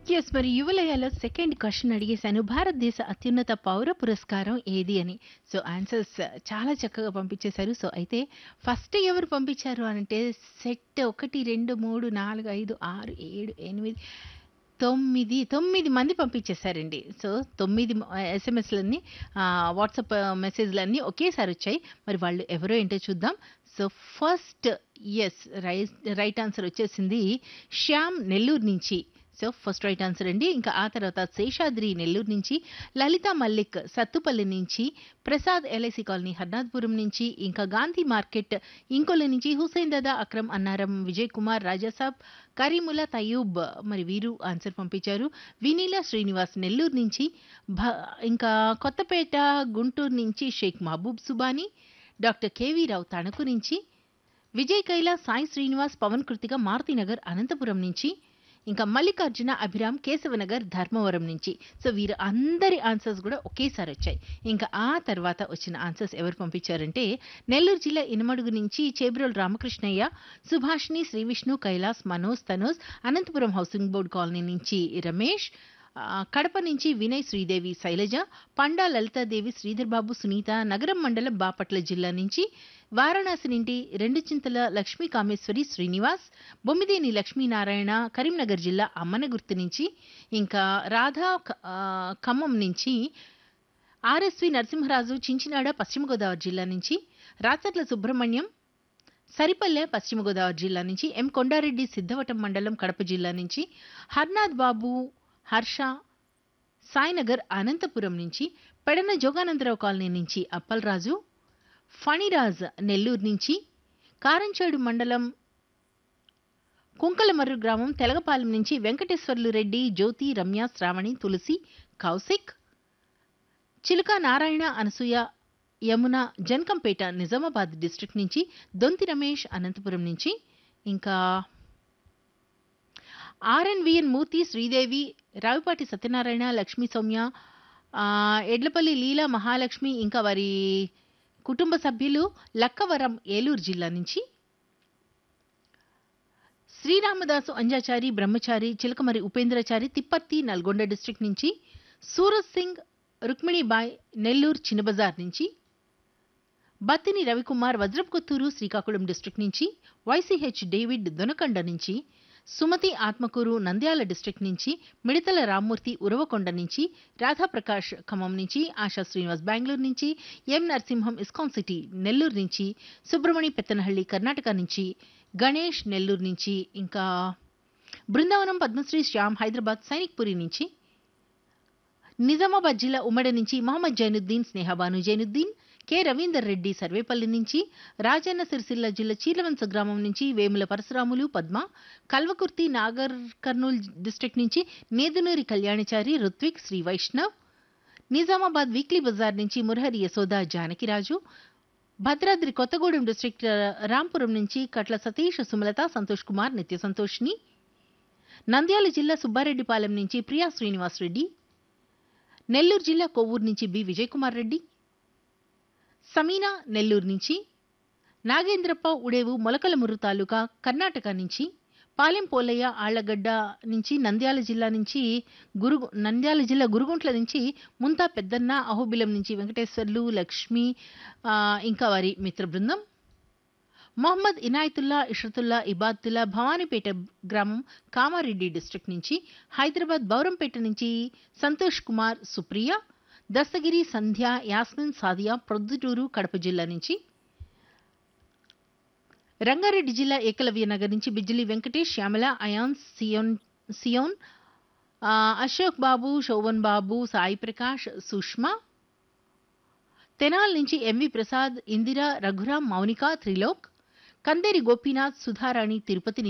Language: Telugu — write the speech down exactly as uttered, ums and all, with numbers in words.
యెస్. మరి యువలయలో సెకండ్ క్వెషన్ అడిగేశాను. భారతదేశ అత్యున్నత పౌర పురస్కారం ఏది అని. సో, ఆన్సర్స్ చాలా చక్కగా పంపించేశారు. సో, అయితే ఫస్ట్ ఎవరు పంపించారు అనంటే సెట్ ఒకటి, రెండు, మూడు, నాలుగు, ఐదు, ఆరు, ఏడు, ఎనిమిది, తొమ్మిది, తొమ్మిది మంది పంపించేశారండి. సో, తొమ్మిది మ ఎస్ఎంఎస్‌లన్నీ ఆహ్, వాట్సాప్ మెసేజ్‌లన్నీ ఒకేసారొచ్చాయి. మరి వాళ్ళు ఎవరో ఏంటో చూద్దాం. So, first yes. Rice right answer వచ్చేసింది శ్యామ్ నెల్లూరు నుంచి. సో, ఫస్ట్ రైట్ ఆన్సర్ అండి. ఇంకా ఆ తర్వాత శేషాద్రి నెల్లూరు నుంచి, లలిత మల్లిక్ సత్తుపల్లి నుంచి, ప్రసాద్ ఎల్ఐసి కాలనీ హర్నాథ్‌పురం నుంచి, ఇంకా గాంధీ మార్కెట్ ఇంకొల్లు నుంచి, హుసేన్ దాదా, అక్రమ్ అన్నారం, విజయ్ కుమార్, రాజాసాబ్, కరీముల్లా తయూబ్ మరి వీరు ఆన్సర్ పంపించారు. వినీల శ్రీనివాస్ నెల్లూరు నుంచి, భ ఇంకా కొత్తపేట గుంటూరు నుంచి షేక్ మహబూబ్ సుబానీ, డాక్టర్ కేవీ రావు తణుకు నుంచి, విజయ్ కైలాస్, సాయి శ్రీనివాస్, పవన్ కృతిక మారుతినగర్ అనంతపురం నుంచి, ఇంకా మల్లికార్జున అభిరామ్ కేశవనగర్ ధర్మవరం నుంచి. సో, వీరు అందరి ఆన్సర్స్ కూడా ఒకేసారి వచ్చాయి. ఇంకా ఆ తర్వాత వచ్చిన ఆన్సర్స్ ఎవరు పంపించారంటే నెల్లూరు జిల్లా ఇనమడుగు నుంచి Chebrolu Ramakrishnaiah, Subhashini, Sri Vishnu, Kailash, Manoj, Tanoj, Anantapuram housing board colony నుంచి రమేష్, ఆ, కడప నుంచి వినయ్, శ్రీదేవి, శైలజ, పండా లలితాదేవి, శ్రీధర్ బాబు, సునీత, నగరం మండలం బాపట్ల జిల్లా నుంచి, వారణాసి నుండి రెండు చింతల లక్ష్మీ కామేశ్వరి, శ్రీనివాస్, బొమ్మిదేని లక్ష్మీనారాయణ, కరీంనగర్ జిల్లా అమ్మనగుర్తు నుంచి, ఇంకా రాధా క- ఆ, ఖమ్మం నుంచి, ఆర్ఎస్వి నరసింహరాజు, చించినాడ, పశ్చిమ గోదావరి జిల్లా నుంచి, రాచర్ల సుబ్రహ్మణ్యం, సరిపల్లె, పశ్చిమ గోదావరి జిల్లా నుంచి, ఎం కొండారెడ్డి, సిద్ధవటం మండలం, కడప జిల్లా నుంచి, హర్నాథ్ బాబు, హర్ష, సాయినగర్ అనంతపురం నుంచి, పెడన జోగానందరావు కాలనీ నుంచి అప్పలరాజు, ఫణిరాజ్ నెల్లూరు నుంచి, కారంచేడు మండలం కుంకలమర్రు గ్రామం తెలగపాలెం నుంచి వెంకటేశ్వర్లు రెడ్డి, జ్యోతి, రమ్య, శ్రావణి, తులసి, కౌశిక్, చిలుక నారాయణ, అనసూయ, యమున, జనకంపేట నిజామాబాద్ డిస్ట్రిక్ట్ నుంచి, దొంతి రమేష్ అనంతపురం నుంచి, ఇంకా ఆర్ఎన్విఎన్ మూర్తి, శ్రీదేవి, రావిపాటి సత్యనారాయణ, లక్ష్మీ సౌమ్య, ఆ, ఎడ్లపల్లి లీలా మహాలక్ష్మి, ఇంకా వారి కుటుంబ సభ్యులు లక్కవరం ఏలూరు జిల్లా నుంచి, శ్రీరామదాసు అంజాచారి, బ్రహ్మచారి, చిలకమరి ఉపేంద్రచారి, తిప్పర్తి నల్గొండ డిస్ట్రిక్ట్ నుంచి, సూరజ్ సింగ్, రుక్మిణిబాయ్, నెల్లూరు చిన్నబజార్ నుంచి, బత్తిని రవికుమార్, వజ్రపుకొత్తూరు శ్రీకాకుళం డిస్ట్రిక్ట్ నుంచి, వైసీహెచ్ డేవిడ్ దొనకండ నుంచి, సుమతి ఆత్మకూరు నంద్యాల డిస్ట్రిక్ట్ నుంచి, మిడతల రామ్మూర్తి ఉరవకొండ నుంచి, రాధాప్రకాష్ ఖమ్మం నుంచి, ఆశా శ్రీనివాస్ బెంగళూరు నుంచి, ఎం నరసింహం ఇస్కాన్ సిటీ నెల్లూరు నుంచి, సుబ్రమణి పెత్తనహళ్లి కర్ణాటక నుంచి, గణేష్ నెల్లూరు నుంచి, ఇంకా బృందావనం పద్మశ్రీ శ్యామ్ హైదరాబాద్ సైనిక్పురి నుంచి, నిజామాబాద్ జిల్లా ఉమ్మడి నుంచి మహమ్మద్ జైనుద్దీన్, స్నేహబాను జైనుద్దీన్, కె రవీందర్ రెడ్డి సర్వేపల్లి నుంచి, రాజన్న సిరిసిల్ల జిల్లా చీలవంచ గ్రామం నుంచి వేముల పరశురాములు, పద్మ, కల్వకుర్తి నాగర్ కర్నూలు డిస్ట్రిక్ట్ నుంచి నేదునూరి కళ్యాణిచారి, రుత్విక్, శ్రీ వైష్ణవ్, నిజామాబాద్ వీక్లీ బజార్ నుంచి మురహరి యశోద, జానకిరాజు, భద్రాద్రి కొత్తగూడెం డిస్ట్రిక్ట్ రాంపురం నుంచి కట్ల సతీష్, సుమలత, సంతోష్ కుమార్, నిత్య సంతోష్ని, నంద్యాల జిల్లా సుబ్బారెడ్డిపాలెం నుంచి ప్రియా శ్రీనివాస్ రెడ్డి, నెల్లూరు జిల్లా కొవ్వూరు నుంచి బి విజయకుమార్ రెడ్డి, సమీనా నెల్లూరు నుంచి, నాగేంద్రప్ప ఉడేవు మొలకలమురు తాలూకా కర్ణాటక నుంచి, పాలెం పోలయ్య ఆళ్లగడ్డ నుంచి, నంద్యాల జిల్లా నుంచి గురు నంద్యాల జిల్లా గురుగుంట్ల నుంచి ముంతా పెద్దన్న, అహోబిలం నుంచి వెంకటేశ్వర్లు, లక్ష్మి, ఆ, ఇంకా వారి మిత్ర బృందం, మొహమ్మద్ ఇనాయతుల్లా, ఇష్రతుల్లా, ఇబాద్తుల్లా, భవానీపేట గ్రామం కామారెడ్డి డిస్ట్రిక్ట్ నుంచి, హైదరాబాద్ బౌరంపేట నుంచి సంతోష్ కుమార్, సుప్రియ, దస్తగిరి, సంధ్య, యాస్మిన్, సాదియా, ప్రొద్దుటూరు కడప జిల్లా నుంచి, రంగారెడ్డి జిల్లా ఏకలవ్య నగర్ నుంచి బిజ్జలి వెంకటేష్, శ్యామల, అయాన్, సియోన్ సియోన్ ఆ, అశోక్ బాబు, శోభన్ బాబు, సాయి ప్రకాష్, సుష్మా, తెనాల్ నుంచి ఎంవి ప్రసాద్, ఇందిర, రఘురాం, మౌనిక, త్రిలోక్, కందేరి గోపీనాథ్, సుధారాణి, తిరుపతి